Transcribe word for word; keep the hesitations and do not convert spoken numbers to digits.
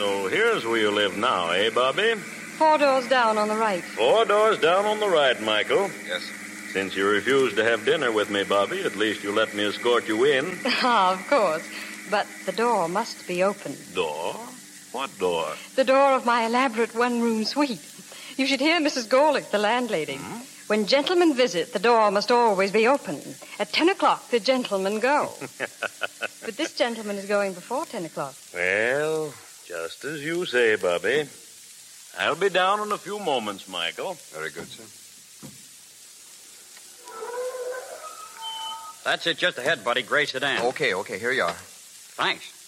So here's where you live now, eh, Bobby? Four doors down on the right. Four doors down on the right, Michael. Yes. Since you refused to have dinner with me, Bobby, at least you let me escort you in. Ah, of course. But the door must be open. Door? What door? The door of my elaborate one-room suite. You should hear Missus Gorlick, the landlady. Hmm? When gentlemen visit, the door must always be open. At ten o'clock, the gentlemen go. But this gentleman is going before ten o'clock. Well, just as you say, Bobby. I'll be down in a few moments, Michael. Very good, sir. That's it just ahead, buddy. Gray sedan. Okay, okay, here you are. Thanks.